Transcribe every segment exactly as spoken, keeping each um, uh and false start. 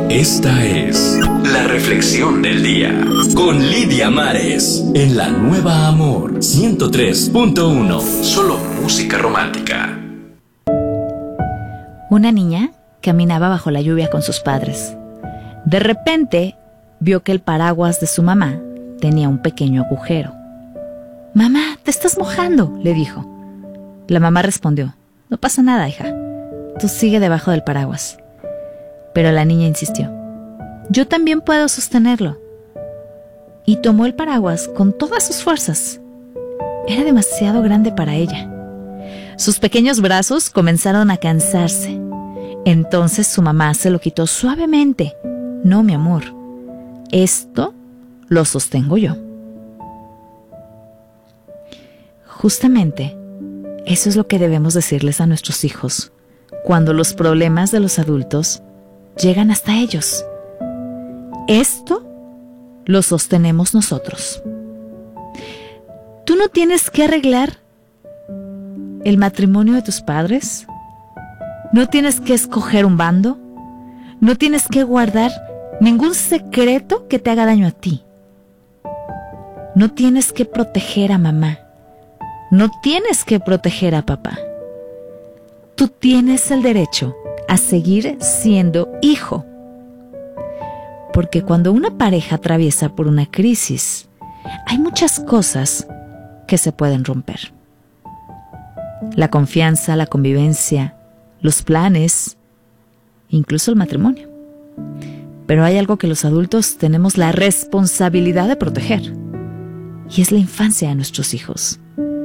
Esta es la reflexión del día con Lidia Mares en la Nueva Amor ciento tres punto uno. Solo música romántica. Una niña caminaba bajo la lluvia con sus padres. De repente vio que el paraguas de su mamá tenía un pequeño agujero. «Mamá, te estás mojando», le dijo. La mamá respondió: «No pasa nada, hija. Tú sigue debajo del paraguas». Pero la niña insistió: «Yo también puedo sostenerlo». Y tomó el paraguas con todas sus fuerzas. Era demasiado grande para ella. Sus pequeños brazos comenzaron a cansarse. Entonces su mamá se lo quitó suavemente. «No, mi amor, esto lo sostengo yo». Justamente, eso es lo que debemos decirles a nuestros hijos cuando los problemas de los adultos llegan hasta ellos. Esto lo sostenemos nosotros. Tú no tienes que arreglar el matrimonio de tus padres. No tienes que escoger un bando. No tienes que guardar ningún secreto que te haga daño a ti. No tienes que proteger a mamá. No tienes que proteger a papá. Tú tienes el derecho a seguir siendo hijo. Porque cuando una pareja atraviesa por una crisis, hay muchas cosas que se pueden romper. La confianza, la convivencia, los planes, incluso el matrimonio. Pero hay algo que los adultos tenemos la responsabilidad de proteger, y es la infancia de nuestros hijos.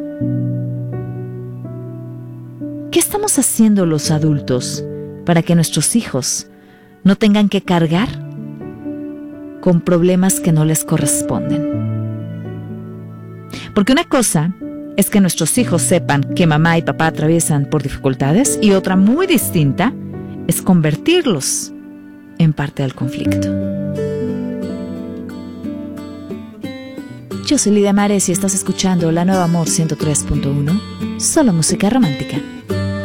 ¿Qué estamos haciendo los adultos para que nuestros hijos no tengan que cargar con problemas que no les corresponden? Porque una cosa es que nuestros hijos sepan que mamá y papá atraviesan por dificultades, y otra muy distinta es convertirlos en parte del conflicto. Yo soy Lidia Mares y estás escuchando La Nueva Amor ciento tres punto uno, solo música romántica.